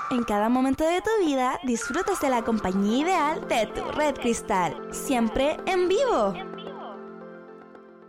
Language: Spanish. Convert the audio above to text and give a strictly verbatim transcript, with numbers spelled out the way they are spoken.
En cada momento de tu vida disfrutas de la compañía ideal de tu Red Cristal, siempre en vivo.